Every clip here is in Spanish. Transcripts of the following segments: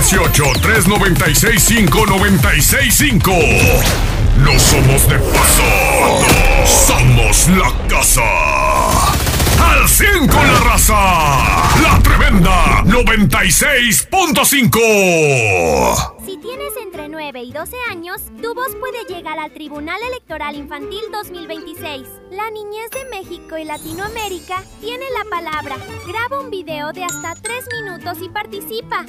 618-396-5965. No somos de paso, somos la casa. Al 100 con la raza, la tremenda 96.5. Si tienes entre 9 y 12 años, tu voz puede llegar al Tribunal Electoral Infantil 2026. La niñez de México y Latinoamérica tiene la palabra. Graba un video de hasta 3 minutos y participa.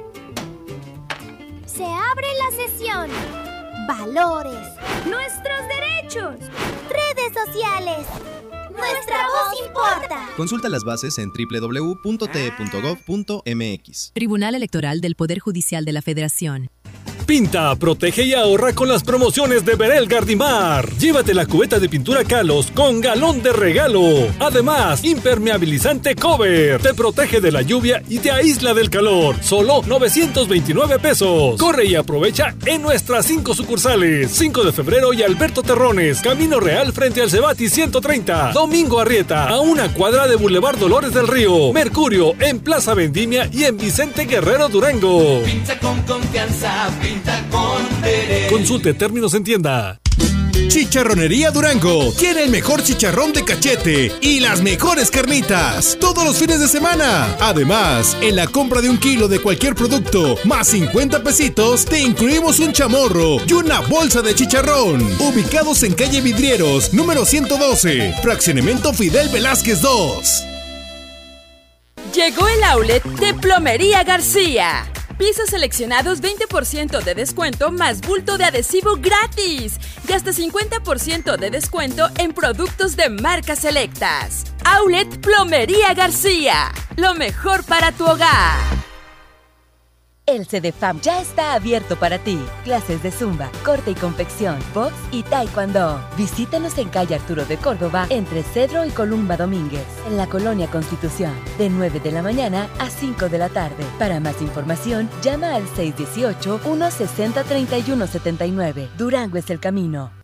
Se abre la sesión. Valores. Nuestros derechos. Redes sociales. Nuestra voz importa. Consulta las bases en www.te.gov.mx. Tribunal Electoral del Poder Judicial de la Federación. Pinta, protege y ahorra con las promociones de Berel Gardimar. Llévate la cubeta de pintura Kalos con galón de regalo. Además, impermeabilizante cover. Te protege de la lluvia y te aísla del calor. Solo 929 pesos. Corre y aprovecha en nuestras 5 sucursales. 5 de febrero y Alberto Terrones. Camino Real frente al Cebati 130. Domingo Arrieta, a una cuadra de Boulevard Dolores del Río. Mercurio, en Plaza Vendimia y en Vicente Guerrero Durango. Pinta con confianza, pinta con Berel. Consulte términos en tienda. Chicharronería Durango tiene el mejor chicharrón de cachete y las mejores carnitas todos los fines de semana. Además, en la compra de 1 kilo de cualquier producto más 50 pesitos, te incluimos un chamorro y una bolsa de chicharrón. Ubicados en calle Vidrieros, número 112, fraccionamiento Fidel Velázquez 2. Llegó el outlet de Plomería García. Pisos seleccionados 20% de descuento más bulto de adhesivo gratis. Y hasta 50% de descuento en productos de marcas selectas. Outlet Plomería García. Lo mejor para tu hogar. El CDFAM ya está abierto para ti. Clases de zumba, corte y confección, box y taekwondo. Visítanos en calle Arturo de Córdoba, entre Cedro y Columba Domínguez, en la Colonia Constitución, de 9 de la mañana a 5 de la tarde. Para más información, llama al 618-160-3179. Durango es el camino.